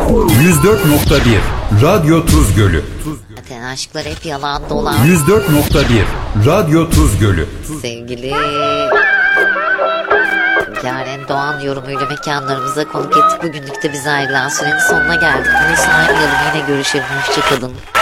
104.1 Radyo Tuz Gölü. Zaten aşklar hep yalan dolan. 104.1 Radyo Tuz Gölü. Sevgili Yaren Doğan yorumuyla mekanlarımıza konuk ettik. Bugünlük de bize ayrılan sürenin sonuna geldik. Neyse, aynı yılın yine görüşelim. Hoşçakalın.